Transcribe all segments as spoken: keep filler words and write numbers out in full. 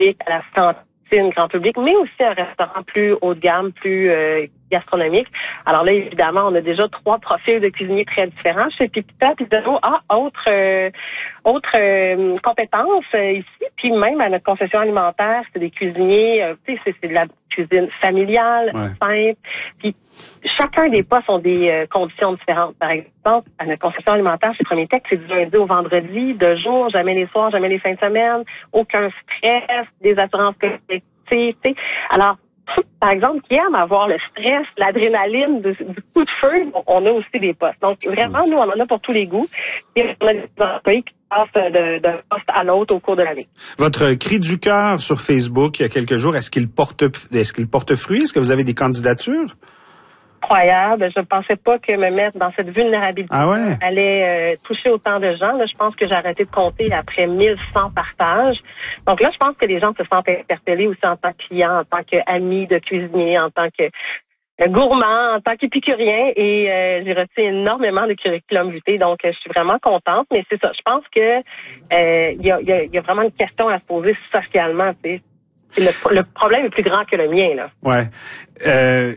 public, à la cantine grand public, mais aussi un restaurant plus haut de gamme, plus euh, gastronomique. Alors là, évidemment, on a déjà trois profils de cuisiniers très différents. Chez Pépita, puis de l'eau, ah, autre, euh, autre euh, compétence euh, ici, puis même à notre concession alimentaire, c'est des cuisiniers, euh, tu sais, c'est, c'est de la cuisine familiale, ouais. simple. Puis chacun des postes ont des euh, conditions différentes. Par exemple, à notre concession alimentaire, chez Premier Tech, c'est du lundi au vendredi, de jour, jamais les soirs, jamais les fins de semaine, aucun stress, des assurances collectives, tu sais. Alors, par exemple, qui aiment avoir le stress, l'adrénaline du, du coup de feu, on a aussi des postes. Donc, vraiment, nous, on en a pour tous les goûts. Et on a des employés qui passent d'un poste à l'autre au cours de l'année. Votre cri du cœur sur Facebook, il y a quelques jours, est-ce qu'il porte, est-ce qu'il porte fruit? Est-ce que vous avez des candidatures? Incroyable. Je ne pensais pas que me mettre dans cette vulnérabilité ah ouais. allait euh, toucher autant de gens. Là, je pense que j'ai arrêté de compter après mille cent partages. Donc là, je pense que les gens se sentent interpellés aussi en tant que client, en tant qu'amis de cuisinier, en tant que euh, gourmand, en tant qu'épicurien. Et euh, j'ai reçu énormément de curriculum vitae. Donc, euh, je suis vraiment contente. Mais c'est ça. Je pense que euh, il y, a, y, a, y a vraiment une question à se poser socialement. Tu sais. Le, le problème est plus grand que le mien. Là. Ouais. Euh...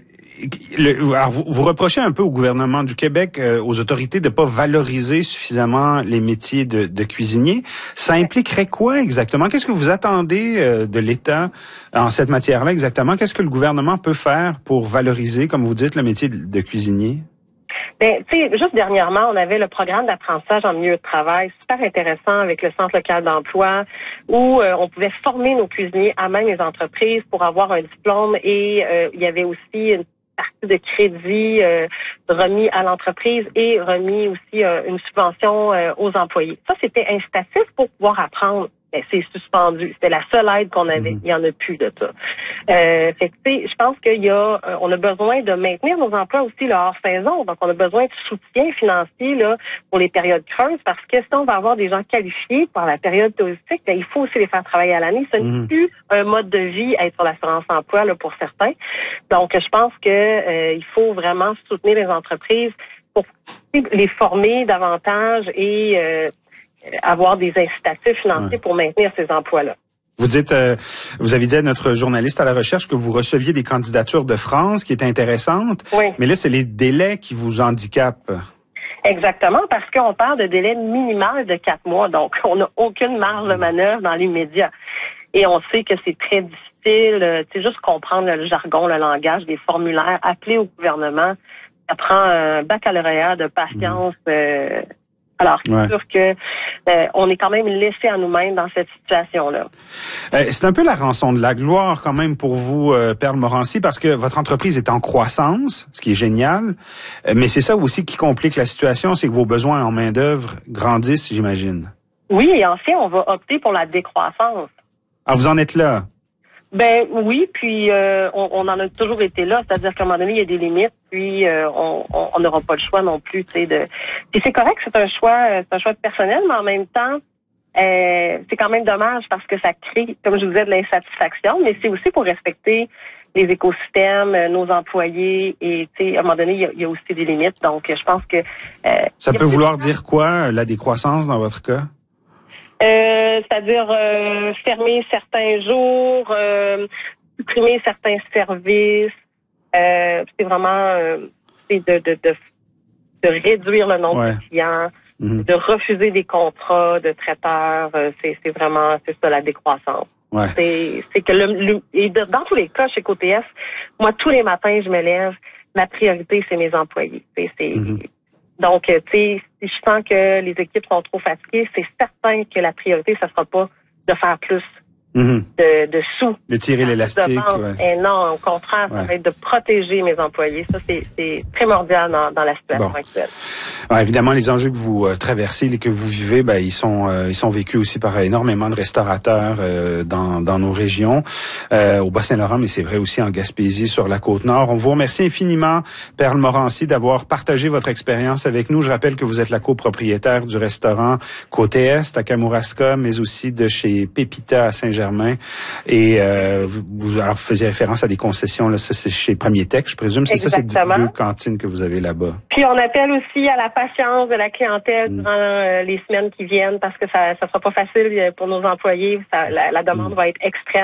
Le, alors vous, vous reprochez un peu au gouvernement du Québec, euh, aux autorités de pas valoriser suffisamment les métiers de, de cuisinier. Ça impliquerait quoi exactement? Qu'est-ce que vous attendez euh, de l'État en cette matière-là exactement? Qu'est-ce que le gouvernement peut faire pour valoriser, comme vous dites, le métier de, de cuisinier? Ben, tu sais, juste dernièrement, on avait le programme d'apprentissage en milieu de travail, super intéressant avec le Centre local d'emploi, où euh, on pouvait former nos cuisiniers à même les entreprises pour avoir un diplôme et euh, il y avait aussi une partie de crédit euh, remis à l'entreprise et remis aussi euh, une subvention euh, aux employés. Ça, c'était incitatif pour pouvoir apprendre. Ben, c'est suspendu. C'était la seule aide qu'on avait. Il y en a plus de ça. Euh, fait que, tu sais, je pense qu'il y a, euh, on a besoin de maintenir nos emplois aussi là, hors saison. Donc, on a besoin de soutien financier là pour les périodes creuses parce que si on va avoir des gens qualifiés pour la période touristique, ben, il faut aussi les faire travailler à l'année. Ce n'est plus un mode de vie être sur l'assurance emploi là pour certains. Donc, je pense que euh, il faut vraiment soutenir les entreprises pour les former davantage et euh, avoir des incitatifs financiers ouais. pour maintenir ces emplois-là. Vous dites, euh, vous avez dit à notre journaliste à la recherche que vous receviez des candidatures de France qui étaient intéressantes, oui. mais là, c'est les délais qui vous handicapent. Exactement, parce qu'on parle de délai minimal de quatre mois, donc on n'a aucune marge de manœuvre dans l'immédiat. Et on sait que c'est très difficile, tu sais, juste comprendre le jargon, le langage, des formulaires, appeler au gouvernement, ça prend un baccalauréat de patience. Mmh. Euh, Alors, c'est ouais. sûr que euh, on est quand même laissé à nous-mêmes dans cette situation-là. Euh, c'est un peu la rançon de la gloire quand même pour vous, euh, Perle Morancy, parce que votre entreprise est en croissance, ce qui est génial. Euh, mais c'est ça aussi qui complique la situation, c'est que vos besoins en main-d'œuvre grandissent, j'imagine. Oui, et en fait, on va opter pour la décroissance. Ah, vous en êtes là? Ben oui, puis euh, on, on en a toujours été là, c'est-à-dire qu'à un moment donné, il y a des limites, puis euh, on n'aura pas le choix non plus, tu sais. De... Puis c'est correct, c'est un choix, c'est un choix personnel, mais en même temps, euh, c'est quand même dommage parce que ça crée, comme je vous disais, de l'insatisfaction, mais c'est aussi pour respecter les écosystèmes, nos employés, et tu sais, à un moment donné, il y a, il y a aussi des limites. Donc, je pense que euh, ça peut vouloir dire quoi, la décroissance dans votre cas? Euh, c'est-à-dire euh, fermer certains jours, euh, supprimer certains services. Euh, c'est vraiment euh, c'est de, de, de, de réduire le nombre ouais. de clients, mm-hmm. de refuser des contrats de traiteurs. Euh, c'est, c'est vraiment c'est ça la décroissance. Ouais. C'est, c'est que le, le et de, dans tous les cas chez Côté Est, moi tous les matins je me lève, ma priorité c'est mes employés. C'est, c'est mm-hmm. Donc, tu sais, si je sens que les équipes sont trop fatiguées, c'est certain que la priorité, ça sera pas de faire plus mm-hmm. de, de sous. De tirer l'élastique. Ouais. Et non, au contraire, ça ouais. va être de protéger mes employés. Ça, c'est, c'est primordial dans, dans la situation bon. actuelle. Alors, évidemment, les enjeux que vous euh, traversez, et que vous vivez, ben, ils sont euh, ils sont vécus aussi par énormément de restaurateurs euh, dans, dans nos régions, euh, au Bas-Saint-Laurent, mais c'est vrai aussi en Gaspésie, sur la Côte-Nord. On vous remercie infiniment, Perle Morancy, d'avoir partagé votre expérience avec nous. Je rappelle que vous êtes la copropriétaire du restaurant Côté Est à Kamouraska, mais aussi de chez Pépita à Saint-Germain. Saint-Germain. Et euh, vous, vous, alors, vous faisiez référence à des concessions, là, ça c'est chez Premier Tech, je présume. C'est ça, c'est deux cantines que vous avez là-bas. Puis on appelle aussi à la patience de la clientèle mm. durant euh, les semaines qui viennent parce que ça ne sera pas facile pour nos employés. Ça, la, la demande mm. va être extrême.